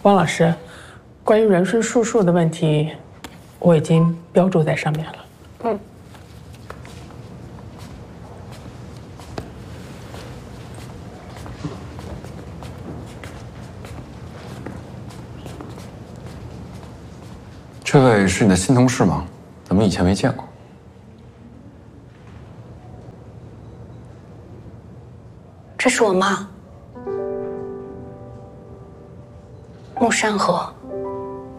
汪老师，关于人参术数的问题，我已经标注在上面了。嗯。 这位是你的新同事吗？怎么以前没见过？ 这是我妈，穆山河。